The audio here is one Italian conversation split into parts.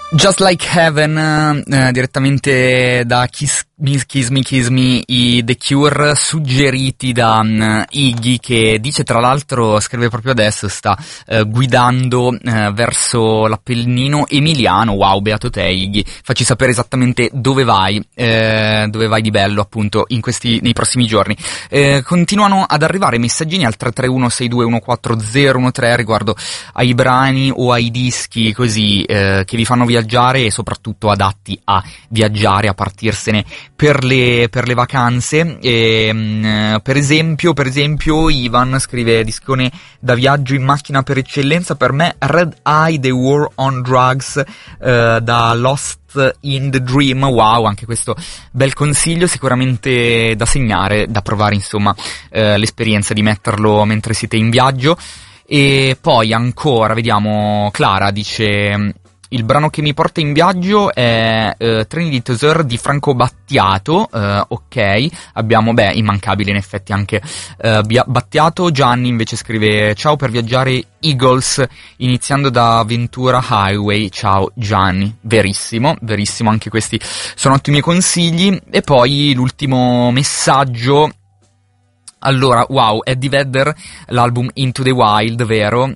Just Like Heaven, direttamente da Kiss Me, i The Cure, suggeriti da Iggy, che dice, tra l'altro, scrive proprio adesso, sta guidando verso l'Appennino emiliano. Wow, beato te Iggy, facci sapere esattamente dove vai di bello, appunto, nei prossimi giorni. Continuano ad arrivare messaggini al 331-6214013 riguardo ai brani o ai dischi così che vi fanno viaggiare e soprattutto adatti a viaggiare, a partirsene per le vacanze. Per esempio Ivan scrive: discone da viaggio in macchina per eccellenza per me, Red Eye, The War on Drugs, da Lost in the Dream. Wow, anche questo bel consiglio, sicuramente da segnare, da provare, insomma, l'esperienza di metterlo mentre siete in viaggio. E poi ancora, vediamo, Clara dice: il brano che mi porta in viaggio è Treni di Tesor di Franco Battiato. Ok, abbiamo, immancabile in effetti anche Battiato. Gianni invece scrive: ciao, per viaggiare Eagles iniziando da Ventura Highway. Ciao Gianni, verissimo, anche questi sono ottimi consigli. E poi l'ultimo messaggio. Allora, wow, Eddie Vedder, l'album Into the Wild, vero?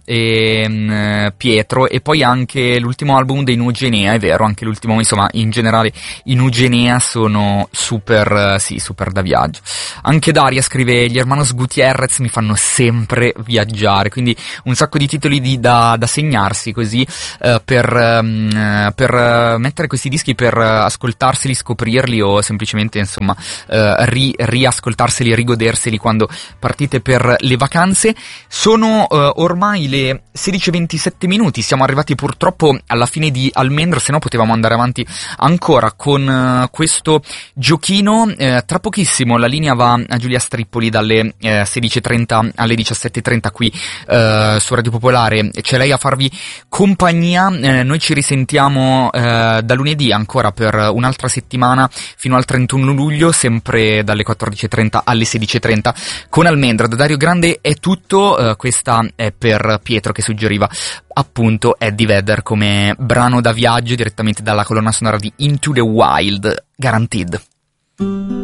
E Pietro, e poi anche l'ultimo album dei Nugenea, è vero, anche l'ultimo, insomma, in generale i Nugenea sono super da viaggio. Anche Daria scrive: gli Hermanos Gutierrez mi fanno sempre viaggiare, quindi un sacco di titoli da segnarsi così, per mettere questi dischi, per ascoltarseli, scoprirli o semplicemente, insomma, riascoltarseli, rigoderseli quando partite per le vacanze. Sono ormai le 16:27 minuti, siamo arrivati purtroppo alla fine di Almendro, se no potevamo andare avanti ancora con questo giochino. Tra pochissimo la linea va a Giulia Strippoli dalle 16:30 alle 17:30 qui su Radio Popolare, c'è lei a farvi compagnia. Noi ci risentiamo da lunedì ancora per un'altra settimana fino al 31 luglio, sempre dalle 14:30 alle 16:30 con Almendra. Da Dario Grande è tutto, questa è per Pietro che suggeriva appunto Eddie Vedder come brano da viaggio direttamente dalla colonna sonora di Into the Wild, Guaranteed.